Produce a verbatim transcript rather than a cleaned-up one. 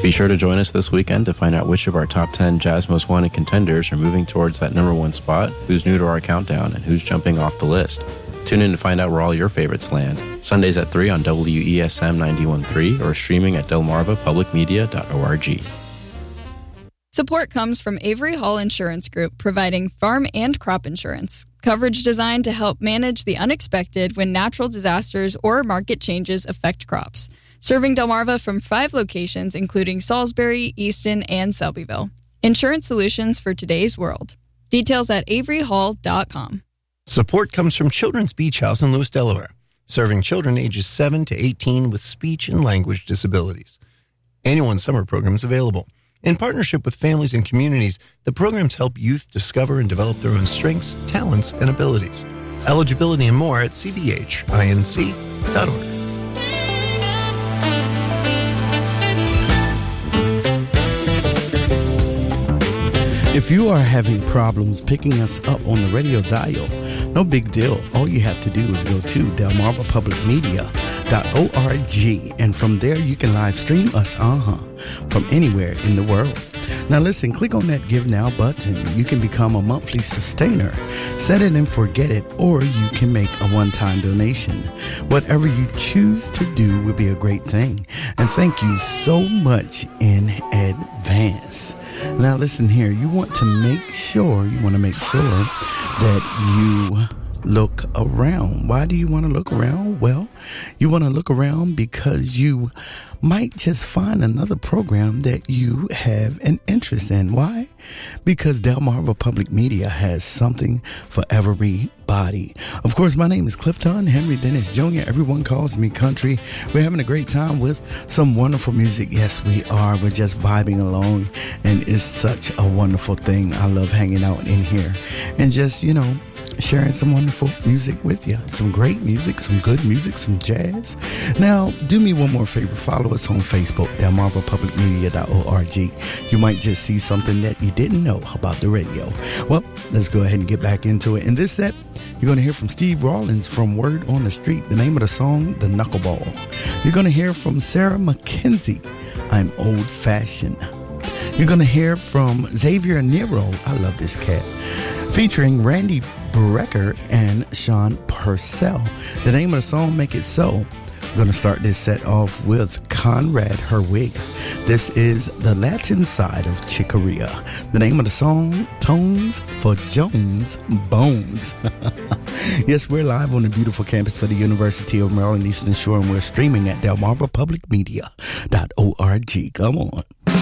Be sure to join us this weekend to find out which of our top ten Jazz Most Wanted contenders are moving towards that number one spot, who's new to our countdown, and who's jumping off the list. Tune in to find out where all your favorites land. Sundays at three on W E S M ninety-one point three or streaming at delmarva public media dot org. Support comes from Avery Hall Insurance Group, providing farm and crop insurance. Coverage designed to help manage the unexpected when natural disasters or market changes affect crops. Serving Delmarva from five locations, including Salisbury, Easton, and Selbyville. Insurance solutions for today's world. Details at avery hall dot com. Support comes from Children's Beach House in Lewis, Delaware, serving children ages seven to eighteen with speech and language disabilities. Annual and summer programs available. In partnership with families and communities, the programs help youth discover and develop their own strengths, talents, and abilities. Eligibility and more at c b h inc dot org. If you are having problems picking us up on the radio dial, no big deal. All you have to do is go to delmarva public media dot org, and from there you can live stream us uh-huh, from anywhere in the world. Now listen, click on that Give Now button. You can become a monthly sustainer. Set it and forget it, or you can make a one-time donation. Whatever you choose to do will be a great thing. And thank you so much in advance. Now listen here, you want to make sure, you want to make sure that you look around. Why do you want to look around? Well, you want to look around because you might just find another program that you have an interest in. Why? Because Delmarva Public Media has something for everybody. Of course, my name is Clifton Henry Dennis Junior Everyone calls me Country. We're having a great time with some wonderful music. Yes, we are. We're just vibing along, and it's such a wonderful thing. I love hanging out in here and just, you know, sharing some wonderful music with you. Some great music, some good music, some jazz. Now, do me one more favor. Follow us on Facebook, delmarva public media dot org. You might just see something that you didn't know about the radio. Well, let's go ahead and get back into it. In this set, you're going to hear from Steve Rollins from Word on the Street. The name of the song, The Knuckleball. You're going to hear from Sarah McKenzie, I'm Old Fashioned. You're going to hear from Xavier Nero, I love this cat, featuring Randy Brecker and Sean Purcell. The name of the song, Make It So. I'm going to start this set off with Conrad Herwig. This is the Latin side of Chicoria. The name of the song, Tones for Jones Bones. Yes, we're live on the beautiful campus of the University of Maryland Eastern Shore, and we're streaming at delmarva public media dot org. Come on.